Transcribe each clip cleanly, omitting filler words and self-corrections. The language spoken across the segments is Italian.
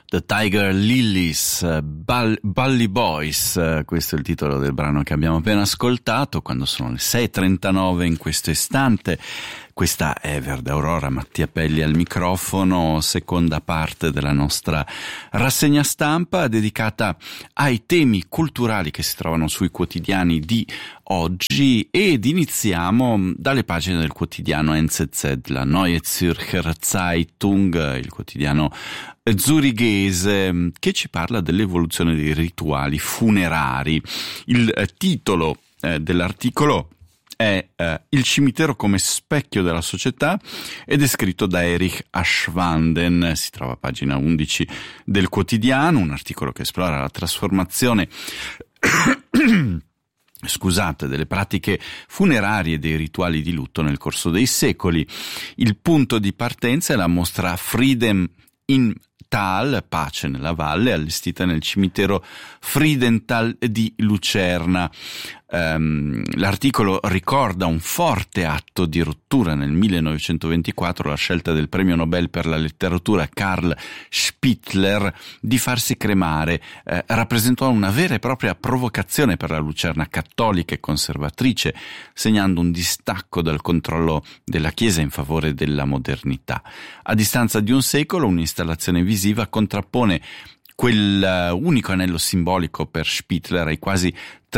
The Tiger Lilies, Bally Boys, questo è il titolo del brano che abbiamo appena ascoltato, quando sono le 6:39 in questo istante. Questa è Verde Aurora, Mattia Pelli al microfono, seconda parte della nostra rassegna stampa dedicata ai temi culturali che si trovano sui quotidiani di oggi, ed iniziamo dalle pagine del quotidiano NZZ, la Neue Zürcher Zeitung, il quotidiano zurighese, che ci parla dell'evoluzione dei rituali funerari. Il titolo dell'articolo è Il cimitero come specchio della società ed è scritto da Erich Aschwanden. Si trova a pagina 11 del quotidiano, un articolo che esplora la trasformazione delle pratiche funerarie e dei rituali di lutto nel corso dei secoli. Il punto di partenza è la mostra Frieden in Tal, pace nella valle, allestita nel cimitero Friedenthal di Lucerna. L'articolo ricorda un forte atto di rottura nel 1924, la scelta del premio Nobel per la letteratura Carl Spittler di farsi cremare. Rappresentò una vera e propria provocazione per la Lucerna cattolica e conservatrice, segnando un distacco dal controllo della Chiesa in favore della modernità. A distanza di un secolo, un'installazione visiva contrappone quel unico anello simbolico per Spittler ai quasi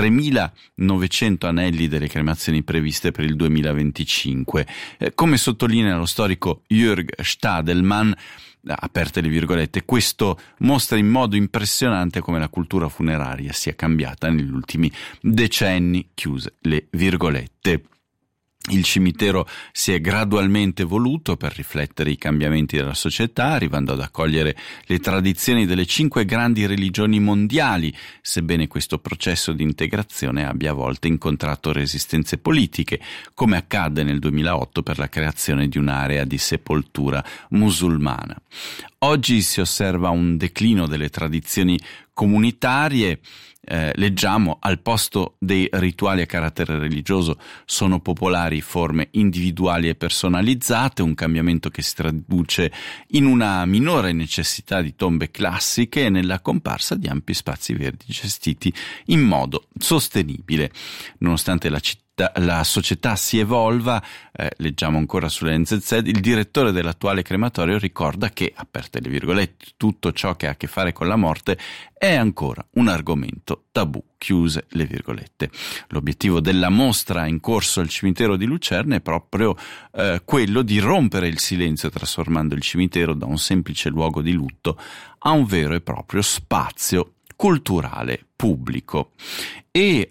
3.900 anelli delle cremazioni previste per il 2025. Come sottolinea lo storico Jörg Stadelmann, aperte le virgolette, questo mostra in modo impressionante come la cultura funeraria sia cambiata negli ultimi decenni, chiuse le virgolette. Il cimitero si è gradualmente evoluto per riflettere i cambiamenti della società, arrivando ad accogliere le tradizioni delle 5 grandi religioni mondiali, sebbene questo processo di integrazione abbia a volte incontrato resistenze politiche, come accadde nel 2008 per la creazione di un'area di sepoltura musulmana. Oggi si osserva un declino delle tradizioni comunitarie. Leggiamo: al posto dei rituali a carattere religioso sono popolari forme individuali e personalizzate, un cambiamento che si traduce in una minore necessità di tombe classiche e nella comparsa di ampi spazi verdi gestiti in modo sostenibile. Nonostante la società si evolva, leggiamo ancora sulle NZZ, il direttore dell'attuale crematorio ricorda che, aperte le virgolette, tutto ciò che ha a che fare con la morte è ancora un argomento tabù, chiuse le virgolette. L'obiettivo della mostra in corso al cimitero di Lucerna è proprio quello di rompere il silenzio, trasformando il cimitero da un semplice luogo di lutto a un vero e proprio spazio culturale pubblico. E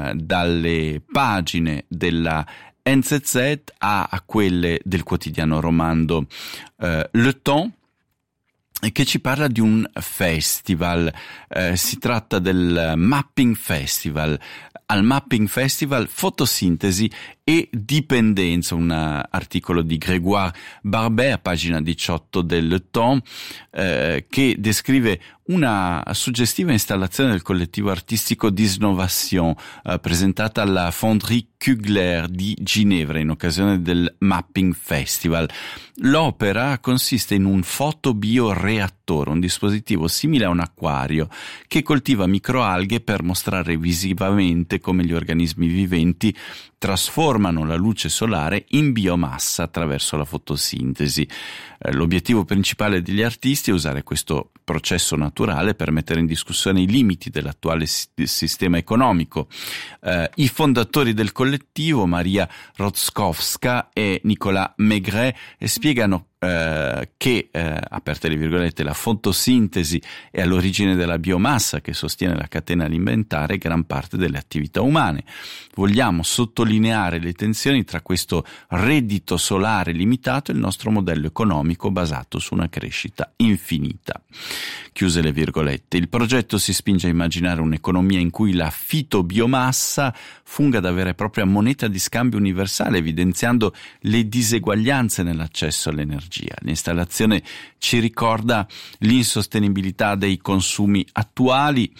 dalle pagine della NZZ a quelle del quotidiano romando Le Temps, che ci parla di un festival. Si tratta del Mapping Festival. Al Mapping Festival fotosintesi e dipendenza, un articolo di Grégoire Barbet a pagina 18 del Le Temps, che descrive una suggestiva installazione del collettivo artistico Disnovation presentata alla Fonderie Kugler di Ginevra in occasione del Mapping Festival. L'opera consiste in un fotobioreattore, un dispositivo simile a un acquario che coltiva microalghe per mostrare visivamente come gli organismi viventi trasformano la luce solare in biomassa attraverso la fotosintesi. L'obiettivo principale degli artisti è usare questo processo naturale per mettere in discussione i limiti dell'attuale sistema economico. I fondatori del collettivo, Maria Rotzkowska e Nicolas Maigret, spiegano che, aperte le virgolette, la fotosintesi è all'origine della biomassa che sostiene la catena alimentare e gran parte delle attività umane. Vogliamo sottolineare le tensioni tra questo reddito solare limitato e il nostro modello economico basato su una crescita infinita. Chiuse le virgolette. Il progetto si spinge a immaginare un'economia in cui la fitobiomassa funga da vera e propria moneta di scambio universale, evidenziando le diseguaglianze nell'accesso all'energia. L'installazione ci ricorda l'insostenibilità dei consumi attuali.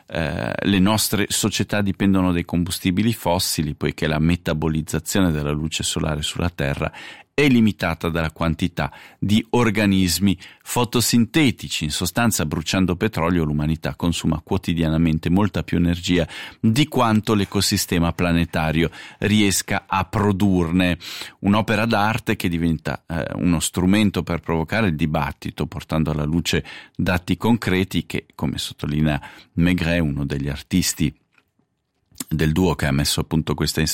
Le nostre società dipendono dai combustibili fossili, poiché la metabolizzazione della luce solare sulla Terra è limitata dalla quantità di organismi fotosintetici. In sostanza, bruciando petrolio, l'umanità consuma quotidianamente molta più energia di quanto l'ecosistema planetario riesca a produrne. Un'opera d'arte che diventa uno strumento per provocare il dibattito, portando alla luce dati concreti che, come sottolinea Maigret, uno degli artisti del duo che ha messo a punto questa